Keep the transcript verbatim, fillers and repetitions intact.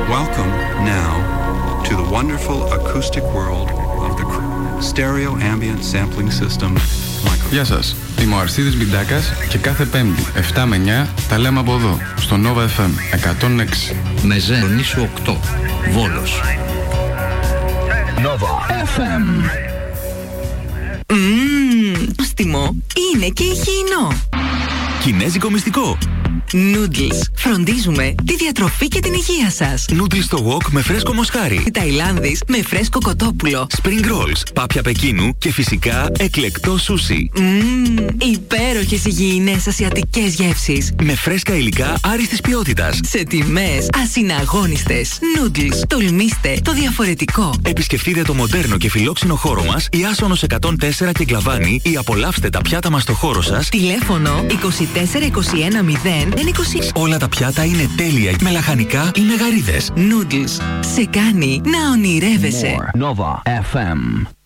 Welcome now to the wonderful acoustic world of the stereo ambient sampling system. Γεια σας, είμαι ο Αρσίδης Μπιντάκας και κάθε Πέμπτη εφτά με εννιά τα λέμε από εδώ, στο Nova εφ εμ εκατόν έξι. Μεζένονήσου οκτώ, Βόλος. Nova εφ εμ. Μμμ, νόστιμο είναι και υγιεινό. Κινέζικο μυστικό. Noodles. Φροντίζουμε τη διατροφή και την υγεία σας. Noodles στο wok με φρέσκο μοσχάρι. Ταϊλάνδης με φρέσκο κοτόπουλο. Spring rolls, πάπια Πεκίνου και φυσικά εκλεκτό σούσι. Μμμ, υπέροχες υγιεινές ασιατικές γεύσεις. Με φρέσκα υλικά άριστης ποιότητας. Σε τιμές ασυναγώνιστες. Noodles. Τολμήστε το διαφορετικό. Επισκεφτείτε το μοντέρνο και φιλόξενο χώρο μας, η Άσονος εκατόν τέσσερα και Γκλαβάνη, ή απολαύστε τα πιάτα μας στο χώρο σας. Τηλέφωνο είκοσι τέσσερα είκοσι ένα μηδέν είκοσι. Όλα τα πιάτα είναι τέλεια με λαχανικά ή με γαρίδες. Noodles. Σε κάνει να ονειρεύεσαι. More. Nova εφ εμ.